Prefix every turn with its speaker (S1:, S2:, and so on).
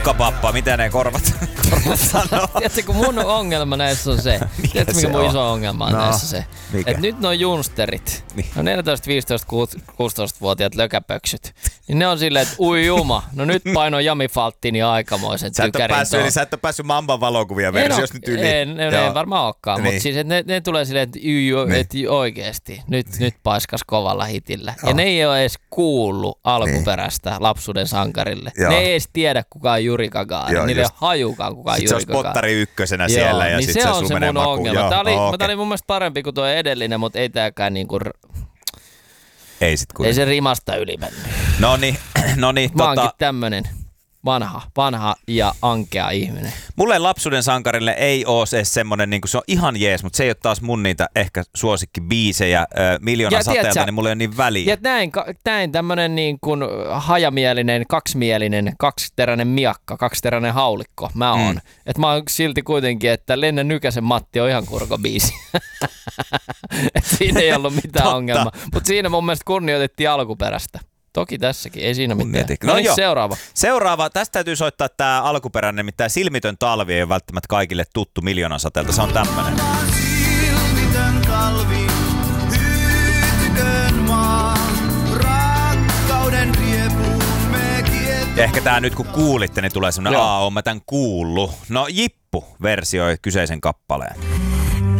S1: Pappa, mitä ne korvat sanoo?
S2: Tiedätkö, kun mun ongelma näissä on se. Tiedätkö, mikä mun iso ongelma on näissä se? Että nyt nuo junsterit, no 14, 15, 16-vuotiaat lökäpöksyt, niin ne on silleen, että ui juma, no nyt paino Jami Falttini aikamoisen tykärin tuohon.
S1: Sä et ole päässyt Mamban valokuvia versiossa nyt yli.
S2: Ei varmaan olekaan, mutta siis ne tulee silleen, että oikeesti, nyt paiskas kovalla hitillä. Ja ne ei ole edes kuullut alkuperäistä lapsuuden sankarille. Ne ei edes tiedä kuka on Juri Gagarin, niillä ei ole hajukaan kuka on Juri Gagarin.
S1: Sitten se on spottari ykkösenä siellä ja
S2: niin
S1: sitten se sun menee makuun.
S2: Tää oli mun mielestä parempi kuin tuo edellinen, mutta ei tääkään niinku... Ei se rimasta yli mennyt.
S1: No niin.
S2: Mä oonkin tämmönen vanha ja ankea ihminen.
S1: Mulle lapsuuden sankarille ei oo se semmonen, niinku se on ihan jees, mutta se ei ole taas mun niitä ehkä suosikkibiisejä Miljoona sateelta, niin mulle ei ole niin väliä.
S2: Ja näin tämmönen niin kuin hajamielinen, kaksimielinen, kaksiteräinen miakka, kaksiteräinen haulikko mä oon. Et mä oon silti kuitenkin, että Lennä Nykäsen Matti on ihan kurkobiisi. Et siinä ei ollut mitään ongelmaa. Mutta siinä mun mielestä kunnioitettiin alkuperäistä. Toki tässäkin, ei siinä mitään. No niin,
S1: Seuraava. Tästä täytyy soittaa tää alkuperäinen, nimittäin Silmitön talvi ei ole välttämättä kaikille tuttu Miljoonan sateelta. Se on tämmönen. Silmitön talvi, hyytykön maa, rakkauden riepuun me kietä. Ja ehkä tää nyt kun kuulitte, niin tulee semmonen, oon mä tän kuullut. No Jippu versioi kyseisen kappaleen.